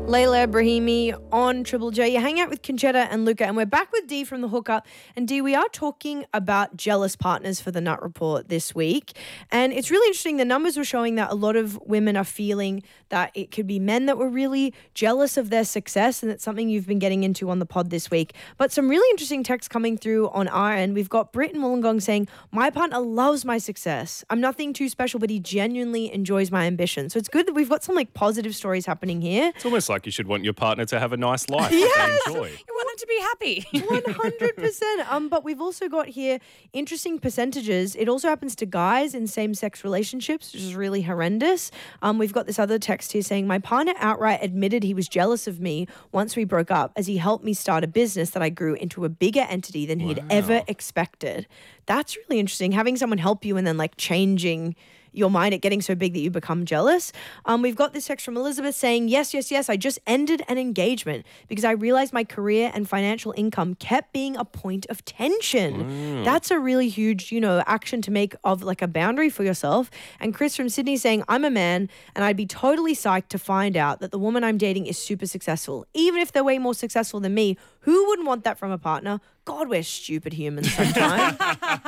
Layla Brahimi on Triple J. You hang out with Conchetta and Luca, and we're back with Dee from The Hookup. And Dee, we are talking about jealous partners for the Nut Report this week. And it's really interesting. The numbers were showing that a lot of women are feeling that it could be men that were really jealous of their success, and it's something you've been getting into on the pod this week. But some really interesting texts coming through on our end. We've got Britt and Wollongong saying, my partner loves my success. I'm nothing too special, but he genuinely enjoys my ambition. So it's good that we've got some positive stories happening here. It's almost like you should want your partner to have a nice life Yes. that they enjoy. You want them to be happy. 100%. But we've also got here interesting percentages. It also happens to guys in same-sex relationships, which is really horrendous. We've got this other text here saying, my partner outright admitted he was jealous of me once we broke up, as he helped me start a business that I grew into a bigger entity than he'd ever expected. That's really interesting. Having someone help you and then changing your mind at getting so big that you become jealous. We've got this text from Elizabeth saying, yes, I just ended an engagement because I realized my career and financial income kept being a point of tension. That's a really huge, action to make of a boundary for yourself. And Chris from Sydney saying, I'm a man and I'd be totally psyched to find out that the woman I'm dating is super successful. Even if they're way more successful than me, who wouldn't want that from a partner? God, we're stupid humans sometimes.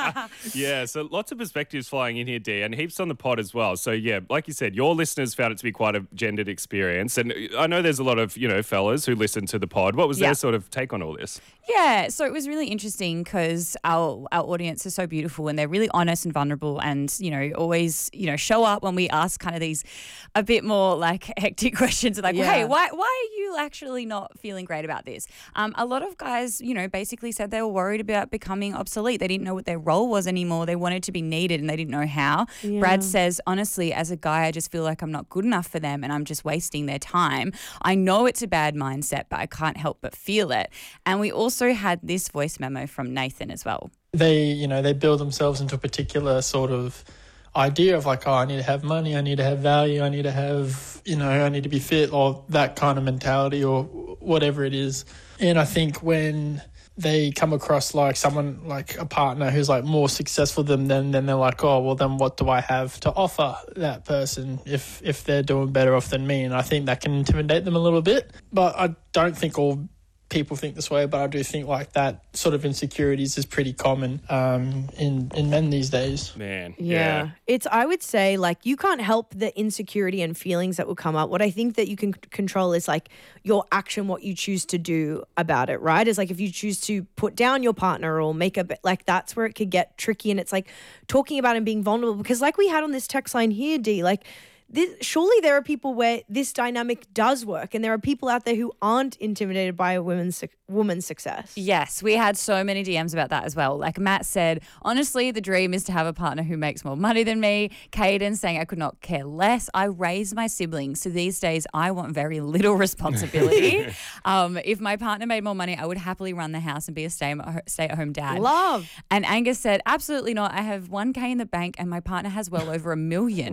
Yeah, so lots of perspectives flying in here, Dee, and heaps on the pod as well. So, yeah, like you said, your listeners found it to be quite a gendered experience. And I know there's a lot of, fellas who listen to the pod. What was their sort of take on all this? Yeah, so it was really interesting because our audience is so beautiful and they're really honest and vulnerable and, always, show up when we ask kind of these a bit more hectic questions hey, why are you actually not feeling great about this? A lot of guys, basically said they were worried about becoming obsolete. They didn't know what their role was anymore. They wanted to be needed and they didn't know how. Yeah. Brad says, honestly, as a guy, I just feel like I'm not good enough for them and I'm just wasting their time. I know it's a bad mindset, but I can't help but feel it. And we also had this voice memo from Nathan as well. They build themselves into a particular sort of idea of I need to have money, I need to have value, I need to have, I need to be fit, or that kind of mentality or whatever it is. And I think when they come across someone a partner who's more successful than them, then they're then what do I have to offer that person if they're doing better off than me? And I think that can intimidate them a little bit. But I don't think all people think this way, but I do think that sort of insecurities is pretty common in men these days. Man, yeah. I would say you can't help the insecurity and feelings that will come up. What I think that you can control is your action, what you choose to do about it, right? Is if you choose to put down your partner or make a bit that's where it could get tricky. And it's talking about and being vulnerable, because we had on this text line here, Dee, surely there are people where this dynamic does work, and there are people out there who aren't intimidated by a woman's success. Yes, we had so many DMs about that as well. Matt said, honestly, the dream is to have a partner who makes more money than me. Caden saying, I could not care less. I raised my siblings, so these days I want very little responsibility. If my partner made more money, I would happily run the house and be a stay-at-home dad. Love. And Angus said, absolutely not. I have $1,000 in the bank and my partner has well over $1 million.